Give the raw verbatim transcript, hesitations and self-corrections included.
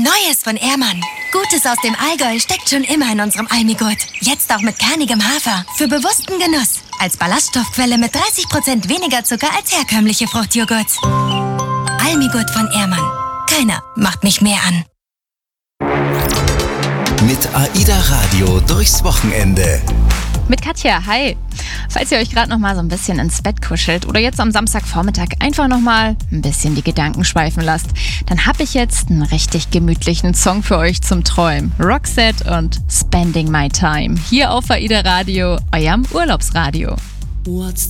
Neues von Ehrmann. Gutes aus dem Allgäu steckt schon immer in unserem Almigurt. Jetzt auch mit kernigem Hafer. Für bewussten Genuss. Als Ballaststoffquelle mit dreißig Prozent weniger Zucker als herkömmliche Fruchtjoghurt. Almigurt von Ehrmann. Keiner macht mich mehr an. Mit AIDA Radio durchs Wochenende. Mit Katja, hi. Falls ihr euch gerade noch mal so ein bisschen ins Bett kuschelt oder jetzt am Samstagvormittag einfach noch mal ein bisschen die Gedanken schweifen lasst, dann habe ich jetzt einen richtig gemütlichen Song für euch zum Träumen. Roxette und Spending My Time. Hier auf AIDA Radio, eurem Urlaubsradio. What's